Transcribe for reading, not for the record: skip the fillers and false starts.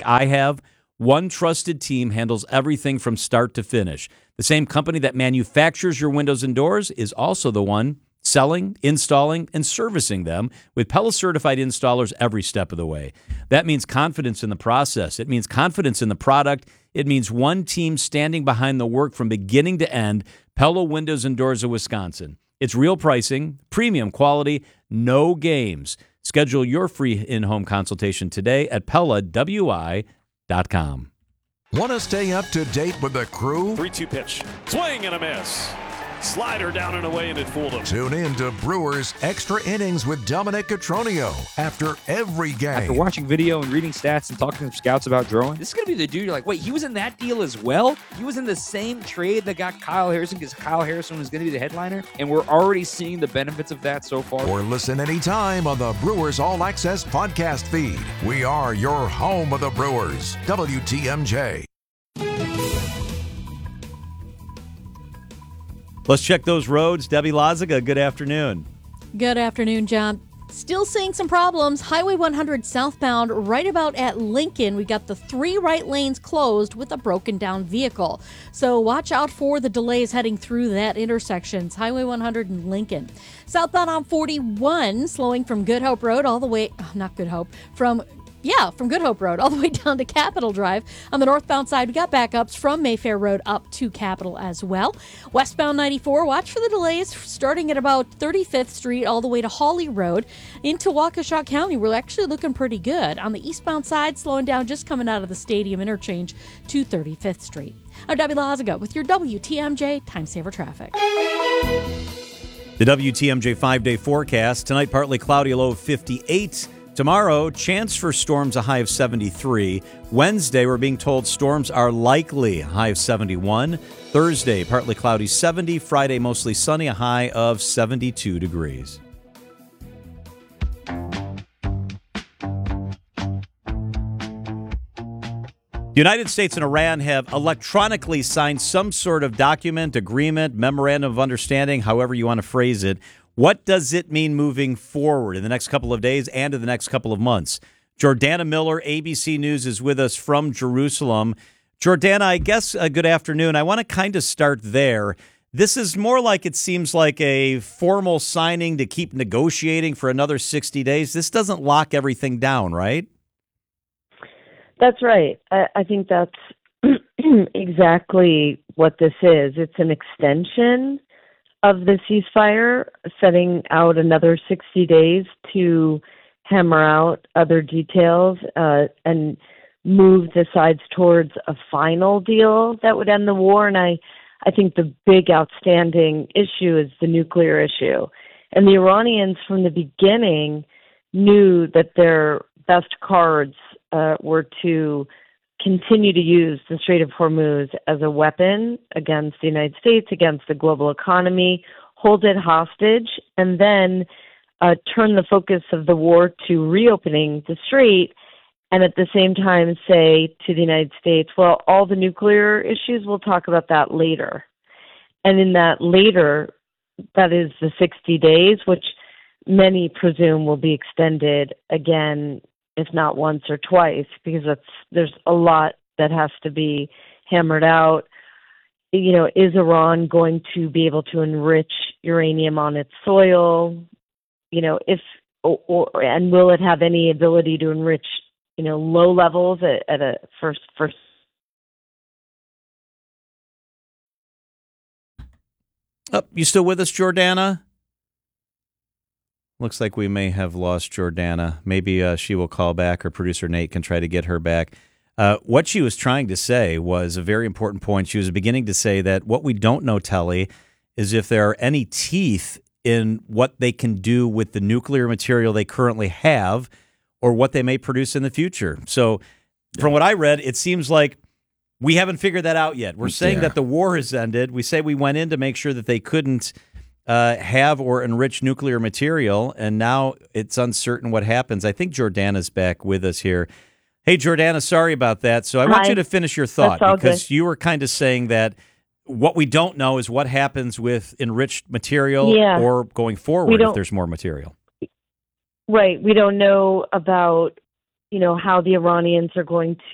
I have, one trusted team handles everything from start to finish. The same company that manufactures your windows and doors is also the one selling, installing, and servicing them with Pella-certified installers every step of the way. That means confidence in the process. It means confidence in the product. It means one team standing behind the work from beginning to end. Pella Windows and Doors of Wisconsin. It's real pricing, premium quality, no games. Schedule your free in-home consultation today at PellaWI.com. Want to stay up to date with the crew? 3-2 pitch. Swing and a miss. Slider down and away, and it fooled him. Tune in to Brewers Extra Innings with Dominic Cotroneo after every game. After watching video and reading stats and talking to scouts about Drouin, this is going to be the dude you're like, wait, he was in that deal as well? He was in the same trade that got Kyle Harrison because Kyle Harrison was going to be the headliner, and we're already seeing the benefits of that so far. Or listen anytime on the Brewers All Access podcast feed. We are your home of the Brewers. WTMJ. Let's check those roads. Debbie Lazaga, good afternoon. Good afternoon, John. Still seeing some problems. Highway 100 southbound, right about at Lincoln. We got the 3 right lanes closed with a broken down vehicle. So watch out for the delays heading through that intersection. It's Highway 100 in Lincoln. Southbound on 41, slowing from Good Hope Road all the way, not Good Hope, from Good Hope Road all the way down to Capitol Drive. On the northbound side, we got backups from Mayfair Road up to Capitol as well. Westbound 94, watch for the delays starting at about 35th Street all the way to Hawley Road into Waukesha County. We're actually looking pretty good. On the eastbound side, slowing down just coming out of the Stadium interchange to 35th Street. I'm Debbie Lazaga with your WTMJ Time Saver Traffic. The WTMJ 5-day forecast. Tonight, partly cloudy, a low of 58. Tomorrow, chance for storms, a high of 73. Wednesday, we're being told storms are likely, a high of 71. Thursday, partly cloudy, 70. Friday, mostly sunny, a high of 72 degrees. The United States and Iran have electronically signed some sort of document, agreement, memorandum of understanding, however you want to phrase it. What does it mean moving forward in the next couple of days and in the next couple of months? Jordana Miller, ABC News, is with us from Jerusalem. Jordana, I guess good afternoon. I want to kind of start there. This is more like it seems like a formal signing to keep negotiating for another 60 days. This doesn't lock everything down, right? That's right. I think that's exactly what this is. It's an extension of the ceasefire, setting out another 60 days to hammer out other details and move the sides towards a final deal that would end the war. And I think the big outstanding issue is the nuclear issue. And the Iranians from the beginning knew that their best cards were to continue to use the Strait of Hormuz as a weapon against the United States, against the global economy, hold it hostage, and then turn the focus of the war to reopening the strait, and at the same time say to the United States, well, all the nuclear issues, we'll talk about that later. And in that later, that is the 60 days, which many presume will be extended again, if not once or twice, because there's a lot that has to be hammered out. You know, is Iran going to be able to enrich uranium on its soil? You know, and will it have any ability to enrich, low levels at a first? You still with us, Jordana? Looks like we may have lost Jordana. Maybe she will call back, or producer Nate can try to get her back. What she was trying to say was a very important point. She was beginning to say that what we don't know, Telly, is if there are any teeth in what they can do with the nuclear material they currently have or what they may produce in the future. So from what I read, it seems like we haven't figured that out yet. We're saying that the war has ended. We say we went in to make sure that they couldn't have or enrich nuclear material, and now it's uncertain what happens. I think Jordana's back with us here. Hey, Jordana, sorry about that. So I want you to finish your thought, because you were kind of saying that what we don't know is what happens with enriched material or going forward if there's more material. Right. We don't know about, how the Iranians are going